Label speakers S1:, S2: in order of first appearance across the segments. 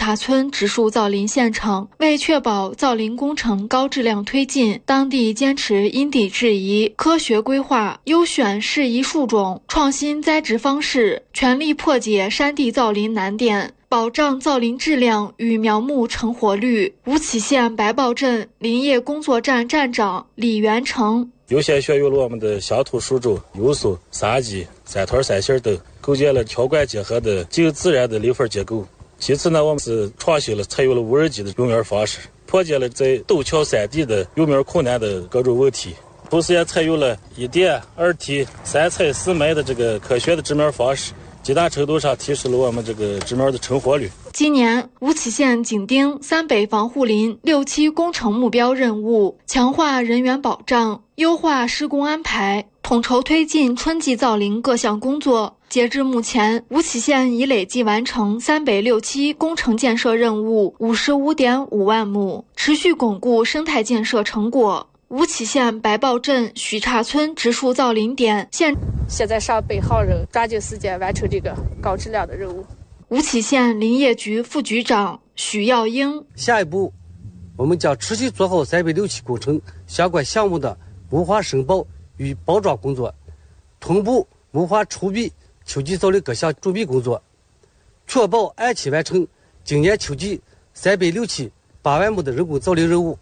S1: 岔村植树造林现场。为确保造林工程高质量推进，当地坚持因地制宜、科学规划，优选适宜树种，创新栽植方式，全力破解山地造林难点，保障造林质量与苗木成活率。吴起县白豹镇林业工作站站长李元成：
S2: 优先选用了我们的乡土树种甬素、三基、三团三杏等，构建了条管结合的近自然的林缝结构。其次呢，我们是创新了采用了无人机的育苗方式，破解了在陡峭山地的育苗困难的各种问题，同时也采用了一点、二提、三采四埋的这个科学的植苗方式，极大程度上提升了我们这个植苗的成活率。
S1: 今年，吴起县紧盯三北防护林6期工程目标任务，强化人员保障，优化施工安排，统筹推进春季造林各项工作。截至目前，吴起县已累计完成三北6期工程建设任务55.5万亩，持续巩固生态建设成果。吴起县白豹镇许岔村植树造林点
S3: 现在上北号人抓紧时间完成这个高质量的任务。
S1: 吴起县林业局副局长许耀英：
S4: 下一步，我们将持续做好三北6期工程相关项目的木化申报与包装工作，同步木化筹备秋季造林各项准备工作，确保按期完成今年秋季三北6期8万亩的人工造林任务。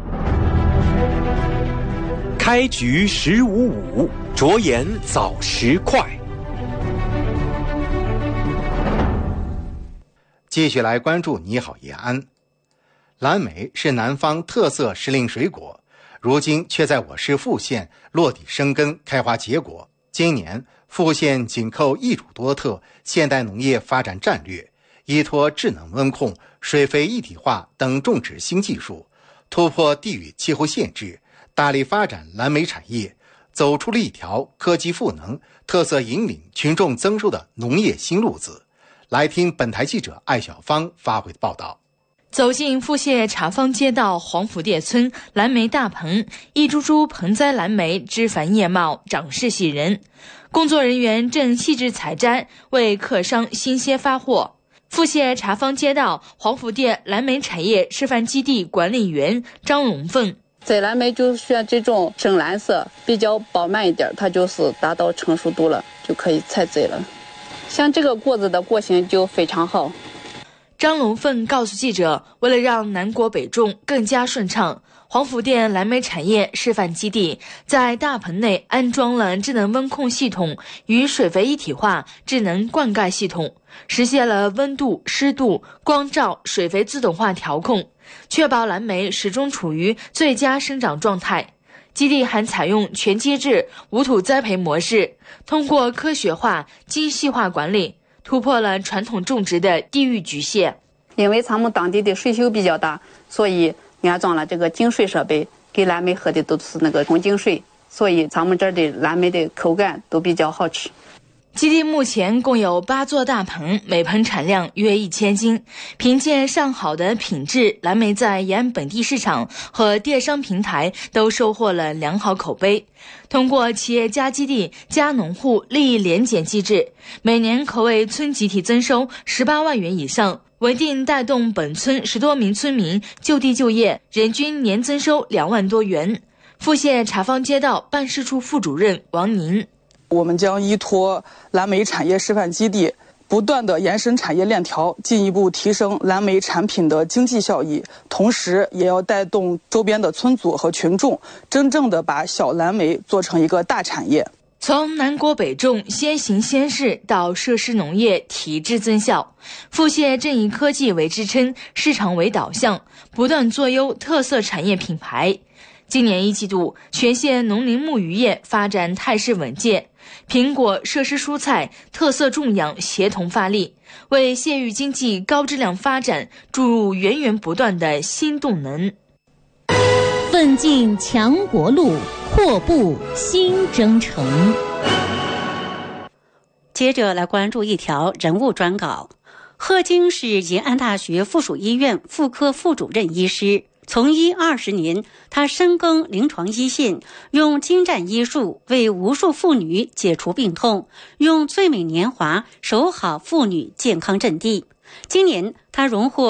S5: 开局15-5，着眼早时快。继续来关注你好延安。蓝莓是南方特色时令水果，如今却在我市富县落地生根开花结果。今年富县紧扣一主多特现代农业发展战略，依托智能温控、水肥一体化等种植新技术，突破地域气候限制，大力发展蓝莓产业，走出了一条科技赋能、特色引领群众增收的农业新路子。来听本台记者艾小芳发回的报道。
S6: 走进富县茶坊街道黄府店村蓝莓大棚，一株株盆栽蓝莓枝繁叶茂，长势喜人。工作人员正细致采摘，为客商新鲜发货。富县茶坊街道黄府店蓝莓产业示范基地管理员张龙凤：
S3: 摘蓝莓就选这种深蓝色，比较饱满一点，它就是达到成熟度了，就可以采摘了。像这个果子的果形就非常好。
S6: 张龙凤告诉记者，为了让南国北种更加顺畅，黄府店蓝莓产业示范基地在大棚内安装了智能温控系统与水肥一体化智能灌溉系统，实现了温度、湿度、光照、水肥自动化调控，确保蓝莓始终处于最佳生长状态。基地还采用全基质无土栽培模式，通过科学化、精细化管理，突破了传统种植的地域局限。
S3: 因为咱们当地的水丘比较大，所以安装了这个净水设备，给蓝莓喝的都是那个纯净水，所以咱们这儿的蓝莓的口感都比较好吃。
S6: 基地目前共有8座大棚，每棚产量约1000斤。凭借上好的品质，蓝莓在延安本地市场和电商平台都收获了良好口碑。通过企业加基地加农户利益联检机制，每年可为村集体增收18万元以上，稳定带动本村10多名村民就地就业，人均年增收2万多元。富县茶坊街道办事处副主任王宁：
S7: 我们将依托蓝莓产业示范基地，不断地延伸产业链条，进一步提升蓝莓产品的经济效益，同时也要带动周边的村组和群众，真正的把小蓝莓做成一个大产业。
S6: 从南国北种先行先试到设施农业体制增效，富县正以科技为支撑，市场为导向，不断做优特色产业品牌。今年1季度，全县农林牧渔业发展态势稳健，苹果、设施蔬菜、特色种养协同发力，为县域经济高质量发展注入源源不断的新动能。
S8: 奋进强国路，阔步新征程。接着来关注一条人物专稿。贺京是延安大学附属医院妇科副主任医师，从医20年，他深耕临床一线，用精湛医术为无数妇女解除病痛，用最美年华守好妇女健康阵地。今年他荣获